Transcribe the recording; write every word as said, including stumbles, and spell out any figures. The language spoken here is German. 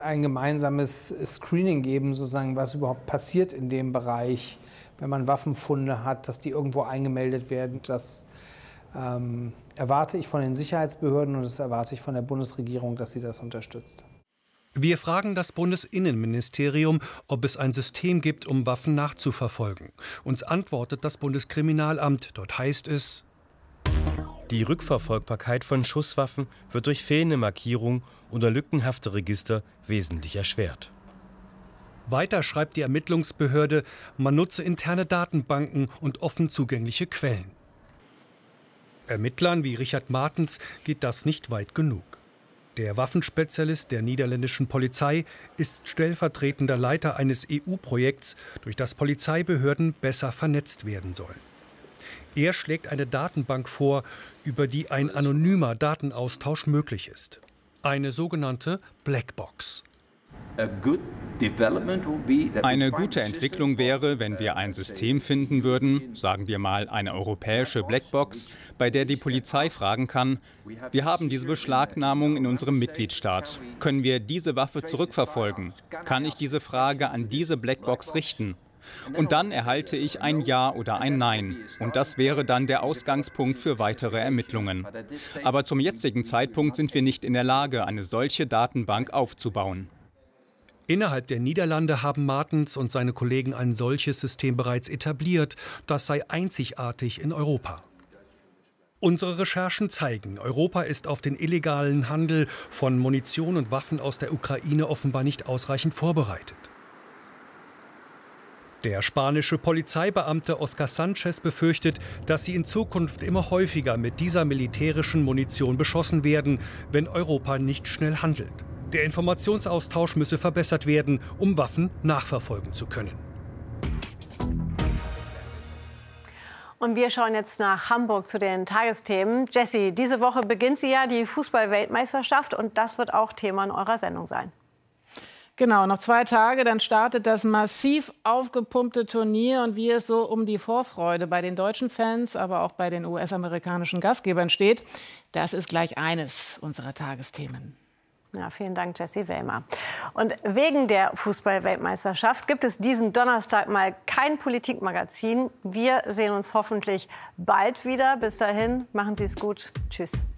Ein gemeinsames Screening geben, sozusagen, was überhaupt passiert in dem Bereich, wenn man Waffenfunde hat, dass die irgendwo eingemeldet werden. Das ähm, erwarte ich von den Sicherheitsbehörden und das erwarte ich von der Bundesregierung, dass sie das unterstützt. Wir fragen das Bundesinnenministerium, ob es ein System gibt, um Waffen nachzuverfolgen. Uns antwortet das Bundeskriminalamt. Dort heißt es: Die Rückverfolgbarkeit von Schusswaffen wird durch fehlende Markierung oder lückenhafte Register wesentlich erschwert. Weiter schreibt die Ermittlungsbehörde, man nutze interne Datenbanken und offen zugängliche Quellen. Ermittlern wie Richard Martens geht das nicht weit genug. Der Waffenspezialist der niederländischen Polizei ist stellvertretender Leiter eines E U-Projekts, durch das Polizeibehörden besser vernetzt werden sollen. Er schlägt eine Datenbank vor, über die ein anonymer Datenaustausch möglich ist. Eine sogenannte Blackbox. Eine gute Entwicklung wäre, wenn wir ein System finden würden, sagen wir mal eine europäische Blackbox, bei der die Polizei fragen kann: Wir haben diese Beschlagnahmung in unserem Mitgliedstaat. Können wir diese Waffe zurückverfolgen? Kann ich diese Frage an diese Blackbox richten? Und dann erhalte ich ein Ja oder ein Nein. Und das wäre dann der Ausgangspunkt für weitere Ermittlungen. Aber zum jetzigen Zeitpunkt sind wir nicht in der Lage, eine solche Datenbank aufzubauen. Innerhalb der Niederlande haben Martens und seine Kollegen ein solches System bereits etabliert. Das sei einzigartig in Europa. Unsere Recherchen zeigen, Europa ist auf den illegalen Handel von Munition und Waffen aus der Ukraine offenbar nicht ausreichend vorbereitet. Der spanische Polizeibeamte Oscar Sanchez befürchtet, dass sie in Zukunft immer häufiger mit dieser militärischen Munition beschossen werden, wenn Europa nicht schnell handelt. Der Informationsaustausch müsse verbessert werden, um Waffen nachverfolgen zu können. Und wir schauen jetzt nach Hamburg zu den Tagesthemen. Jessie, diese Woche beginnt sie ja, die Fußball-Weltmeisterschaft, und das wird auch Thema in eurer Sendung sein. Genau, noch zwei Tage, dann startet das massiv aufgepumpte Turnier. Und wie es so um die Vorfreude bei den deutschen Fans, aber auch bei den U S-amerikanischen Gastgebern steht, das ist gleich eines unserer Tagesthemen. Ja, vielen Dank, Jessie Wellmer. Und wegen der Fußball-Weltmeisterschaft gibt es diesen Donnerstag mal kein Politikmagazin. Wir sehen uns hoffentlich bald wieder. Bis dahin, machen Sie es gut. Tschüss.